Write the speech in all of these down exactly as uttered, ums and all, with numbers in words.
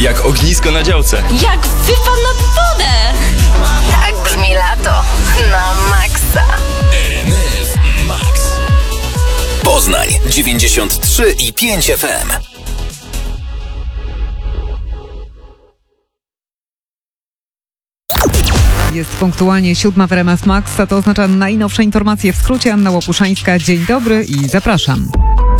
Jak ognisko na działce. Jak wypad nad wodę. Tak brzmi lato na maksa. R M F Max. Poznań dziewięćdziesiąt trzy i pięć F M. Jest punktualnie siódma w R M F Max, a to oznacza najnowsze informacje w skrócie. Anna Łopuszańska, dzień dobry i zapraszam.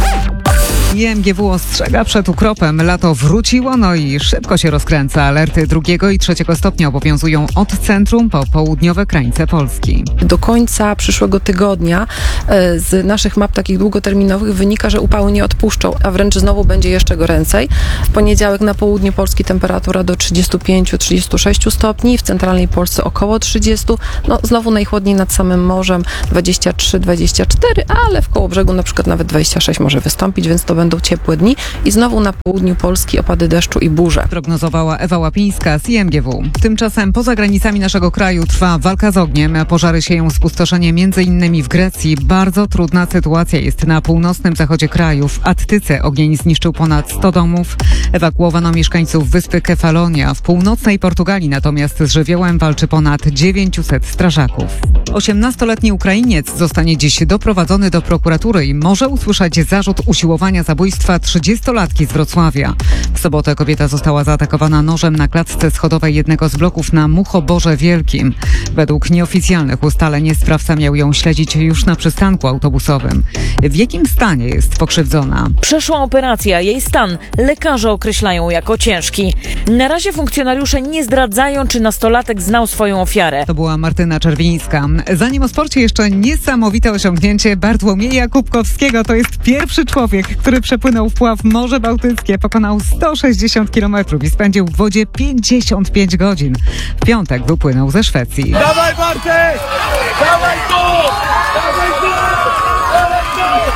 I M G W ostrzega przed ukropem. Lato wróciło, no i szybko się rozkręca. Alerty drugiego i trzeciego stopnia obowiązują od centrum po południowe krańce Polski. Do końca przyszłego tygodnia z naszych map takich długoterminowych wynika, że upały nie odpuszczą, a wręcz znowu będzie jeszcze goręcej. W poniedziałek na południu Polski temperatura do trzydziestu pięciu do trzydziestu sześciu stopni, w centralnej Polsce około trzydziestu. No znowu najchłodniej nad samym morzem dwadzieścia trzy dwadzieścia cztery, ale w Kołobrzegu na przykład nawet dwadzieścia sześć może wystąpić, więc to będą ciepłe dni i znowu na południu Polski opady deszczu i burze. Prognozowała Ewa Łapińska z I M G W. Tymczasem poza granicami naszego kraju trwa walka z ogniem. Pożary sieją spustoszenie między innymi w Grecji. Bardzo trudna sytuacja jest na północnym zachodzie kraju. W Attyce ogień zniszczył ponad sto domów. Ewakuowano mieszkańców wyspy Kefalonia. W północnej Portugalii natomiast z żywiołem walczy ponad dziewięciuset strażaków. osiemnastoletni Ukrainiec zostanie dziś doprowadzony do prokuratury i może usłyszeć zarzut usiłowania zabójstwa trzydziestolatki z Wrocławia. W sobotę kobieta została zaatakowana nożem na klatce schodowej jednego z bloków na Muchoborze Wielkim. Według nieoficjalnych ustaleń sprawca miał ją śledzić już na przystanku autobusowym. W jakim stanie jest pokrzywdzona? Przeszła operacja, jej stan lekarze określają jako ciężki. Na razie funkcjonariusze nie zdradzają, czy nastolatek znał swoją ofiarę. To była Martyna Czerwińska. Zanim o sporcie, jeszcze niesamowite osiągnięcie Bartłomieja Kubkowskiego. To jest pierwszy człowiek, który przepłynął wpław Morze Bałtyckie, pokonał sto sześćdziesiąt kilometrów i spędził w wodzie pięćdziesiąt pięć godzin. W piątek wypłynął ze Szwecji. Dawaj Bartek! Dawaj tu! Dawaj tu! Dawaj tu!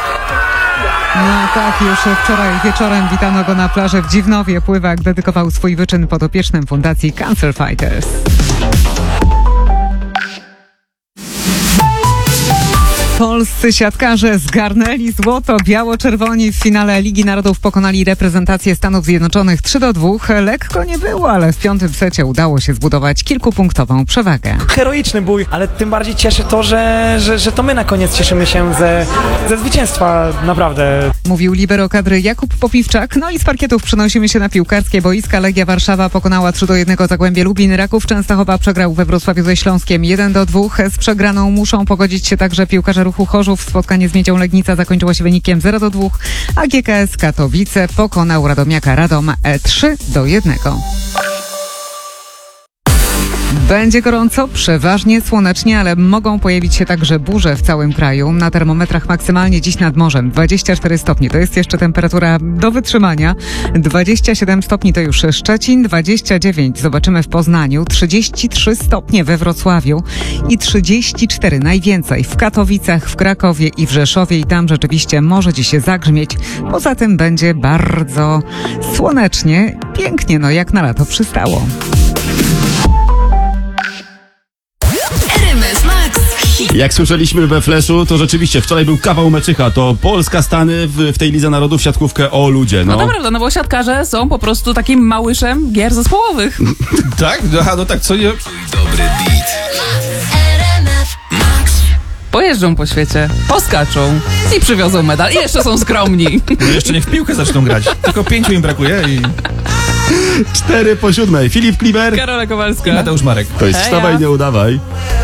No tak, już wczoraj wieczorem witano go na plaży w Dziwnowie. Pływak dedykował swój wyczyn podopiecznym Fundacji Cancer Fighters. Polscy siatkarze zgarnęli złoto. Biało-czerwoni w finale Ligi Narodów pokonali reprezentację Stanów Zjednoczonych trzy do dwóch. Lekko nie było, ale w piątym secie udało się zbudować kilkupunktową przewagę. Heroiczny bój, ale tym bardziej cieszy to, że, że, że to my na koniec cieszymy się ze, ze zwycięstwa, naprawdę. Mówił libero kadry Jakub Popiwczak. No i z parkietów przenosimy się na piłkarskie boiska. Legia Warszawa pokonała trzy do jednego Zagłębie Lubin. Raków Częstochowa przegrał we Wrocławiu ze Śląskiem jeden do dwóch. Z przegraną muszą pogodzić się także piłkarze Ruchu Chorzów. Spotkanie z Miedzią Legnica zakończyło się wynikiem zero do dwóch, a G K S Katowice pokonał Radomiaka Radom trzy do jednego. Będzie gorąco, przeważnie słonecznie, ale mogą pojawić się także burze w całym kraju. Na termometrach maksymalnie dziś nad morzem dwadzieścia cztery stopnie. To jest jeszcze temperatura do wytrzymania. dwadzieścia siedem stopni to już Szczecin, dwadzieścia dziewięć zobaczymy w Poznaniu, trzydzieści trzy stopnie we Wrocławiu i trzydzieści cztery najwięcej w Katowicach, w Krakowie i w Rzeszowie i tam rzeczywiście może dziś się zagrzmieć. Poza tym będzie bardzo słonecznie, pięknie, no jak na lato przystało. Jak słyszeliśmy we Fleszu, to rzeczywiście wczoraj był kawał meczycha. To Polska, Stany w, w tej Lidze Narodów, siatkówkę, o ludzie. No, no to prawda, no bo siatkarze są po prostu takim małyszem gier zespołowych. Tak? Aha, no tak, co nie... Dobry beat. Pojeżdżą po świecie, poskaczą i przywiozą medal. I jeszcze są skromni. No jeszcze niech w piłkę zaczną grać. Tylko pięciu im brakuje i... Cztery po siódmej. Filip Kliber. Karola Kowalska. I Mateusz Marek. To jest Wstawaj, nie udawaj.